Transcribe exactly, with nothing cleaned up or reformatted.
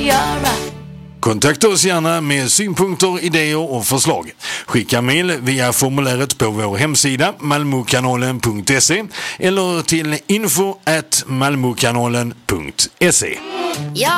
göra. Kontakta oss gärna med synpunkter, idéer och förslag. Skicka mejl via formuläret på vår hemsida malmokanalen punkt se eller till info at malmokanalen punkt se. Ja.